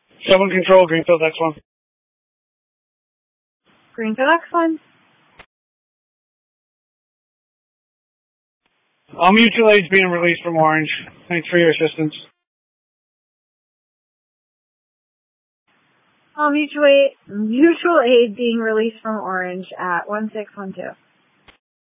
Someone control Greenfield X1. Greenfield X1. All mutual aids being released from Orange. Thanks for your assistance. All mutual aid being released from Orange at 1612.